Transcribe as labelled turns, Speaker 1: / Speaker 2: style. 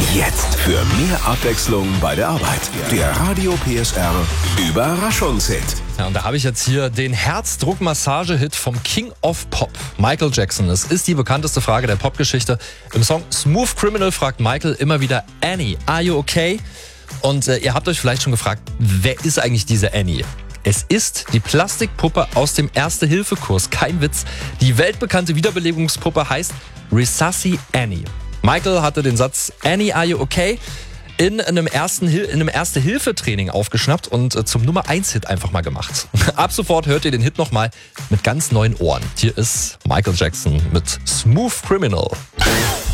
Speaker 1: Jetzt für mehr Abwechslung bei der Arbeit. Der Radio PSR Überraschungshit.
Speaker 2: Ja, und da habe ich jetzt hier den Herzdruckmassage-Hit vom King of Pop, Michael Jackson. Es ist die bekannteste Frage der Popgeschichte. Im Song Smooth Criminal fragt Michael immer wieder: Annie, are you okay? Und ihr habt euch vielleicht schon gefragt, wer ist eigentlich diese Annie? Es ist die Plastikpuppe aus dem Erste-Hilfe-Kurs. Kein Witz. Die weltbekannte Wiederbelebungspuppe heißt Resusci Annie. Michael hatte den Satz Annie, are you okay? in einem Erste-Hilfe-Training aufgeschnappt und zum Nummer 1-Hit einfach mal gemacht. Ab sofort hört ihr den Hit nochmal mit ganz neuen Ohren. Hier ist Michael Jackson mit Smooth Criminal.